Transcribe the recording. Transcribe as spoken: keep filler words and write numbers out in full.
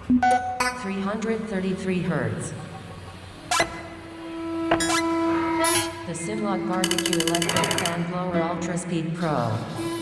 three hundred thirty-three hertz. The Simlog Barbecue Electric Fan Blower Ultra Speed Pro.